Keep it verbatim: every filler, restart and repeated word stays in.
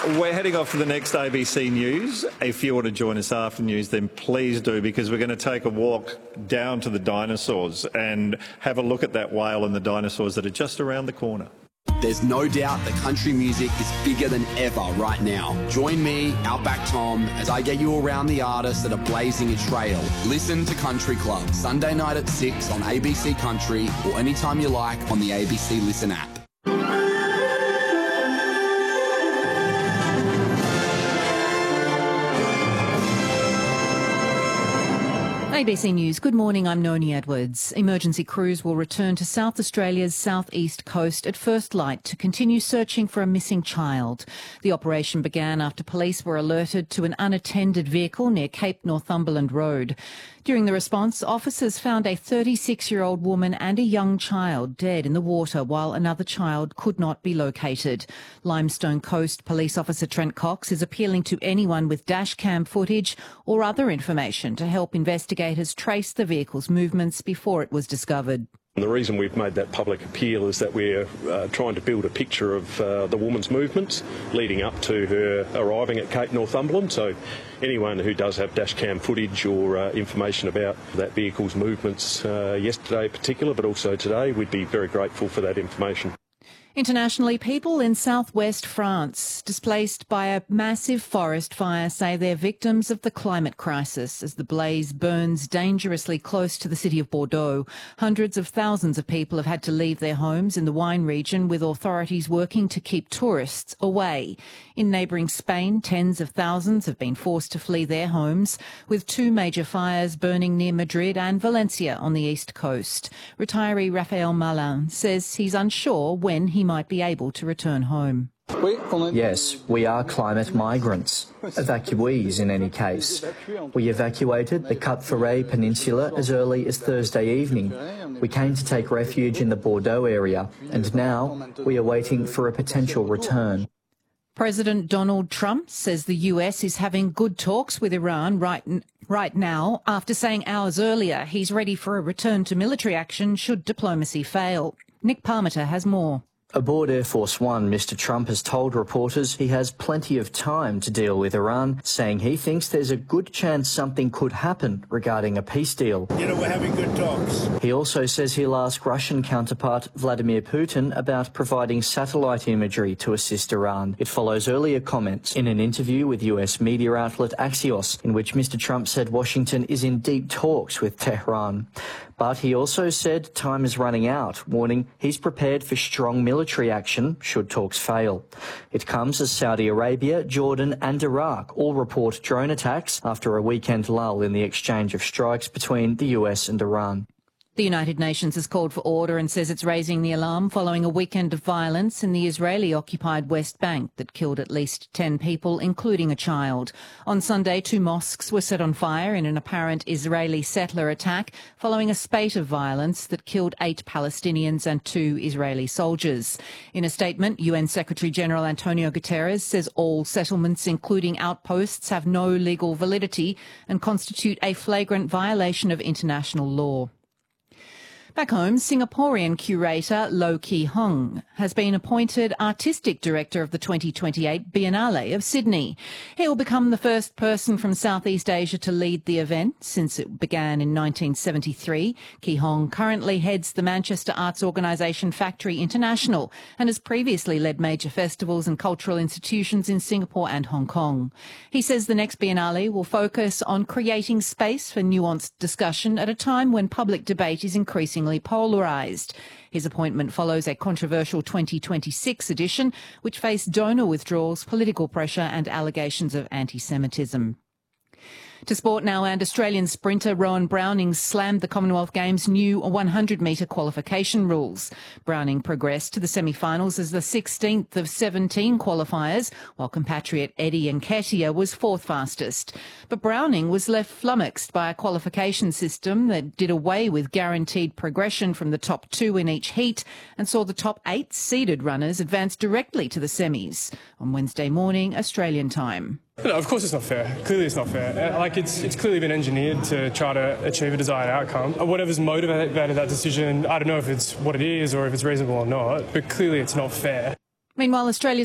We're heading off to the next A B C News. If you want to join us after news, then please do, because we're going to take a walk down to the dinosaurs and have a look at that whale and the dinosaurs that are just around the corner. There's no doubt that country music is bigger than ever right now. Join me, Outback Tom, as I get you around the artists that are blazing a trail. Listen to Country Club, Sunday night at six on A B C Country, or anytime you like on the A B C Listen app. A B C News. Good morning, I'm Noni Edwards. Emergency crews will return to South Australia's southeast coast at first light to continue searching for a missing child. The operation began after police were alerted to an unattended vehicle near Cape Northumberland Road. During the response, officers found a thirty-six-year-old woman and a young child dead in the water, while another child could not be located. Limestone Coast Police Officer Trent Cox is appealing to anyone with dashcam footage or other information to help investigators trace the vehicle's movements before it was discovered. And the reason we've made that public appeal is that we're uh, trying to build a picture of uh, the woman's movements leading up to her arriving at Cape Northumberland. So anyone who does have dashcam footage or uh, information about that vehicle's movements uh, yesterday in particular, but also today, we'd be very grateful for that information. Internationally, people in southwest France displaced by a massive forest fire say they're victims of the climate crisis as the blaze burns dangerously close to the city of Bordeaux. Hundreds of thousands of people have had to leave their homes in the wine region, with authorities working to keep tourists away. In neighbouring Spain, tens of thousands have been forced to flee their homes, with two major fires burning near Madrid and Valencia on the east coast. Retiree Raphael Malin says he's unsure when he might be able to return home. Yes, we are climate migrants, evacuees in any case. We evacuated the Cap Ferret Peninsula as early as Thursday evening. We came to take refuge in the Bordeaux area, and now we are waiting for a potential return. President Donald Trump says the U S is having good talks with Iran right, right now, after saying hours earlier he's ready for a return to military action should diplomacy fail. Nick Parmenter has more. Aboard Air Force One, Mister Trump has told reporters he has plenty of time to deal with Iran, saying he thinks there's a good chance something could happen regarding a peace deal. You know, we're having good talks. He also says he'll ask Russian counterpart Vladimir Putin about providing satellite imagery to assist Iran. It follows earlier comments in an interview with U S media outlet Axios, in which Mister Trump said Washington is in deep talks with Tehran. But he also said time is running out, warning he's prepared for strong military action should talks fail. It comes as Saudi Arabia, Jordan and Iraq all report drone attacks after a weekend lull in the exchange of strikes between the U S and Iran. The United Nations has called for order and says it's raising the alarm following a weekend of violence in the Israeli-occupied West Bank that killed at least ten people, including a child. On Sunday, two mosques were set on fire in an apparent Israeli settler attack following a spate of violence that killed eight Palestinians and two Israeli soldiers. In a statement, U N Secretary-General Antonio Guterres says all settlements, including outposts, have no legal validity and constitute a flagrant violation of international law. Back home, Singaporean curator Low Kee Hong has been appointed Artistic Director of the twenty twenty-eight Biennale of Sydney. He will become the first person from Southeast Asia to lead the event since it began in nineteen seventy-three. Kee Hong currently heads the Manchester arts organisation Factory International and has previously led major festivals and cultural institutions in Singapore and Hong Kong. He says the next Biennale will focus on creating space for nuanced discussion at a time when public debate is increasingly polarised. His appointment follows a controversial twenty twenty-six edition, which faced donor withdrawals, political pressure and allegations of anti-Semitism. To sport now, and Australian sprinter Rowan Browning slammed the Commonwealth Games' new one hundred metre qualification rules. Browning progressed to the semi-finals as the sixteenth of seventeen qualifiers, while compatriot Eddie Nketiah was fourth fastest. But Browning was left flummoxed by a qualification system that did away with guaranteed progression from the top two in each heat and saw the top eight seeded runners advance directly to the semis on Wednesday morning, Australian time. No, of course it's not fair. Clearly it's not fair. Like, it's it's clearly been engineered to try to achieve a desired outcome. Whatever's motivated that decision, I don't know if it's what it is or if it's reasonable or not, but clearly it's not fair. Meanwhile, Australia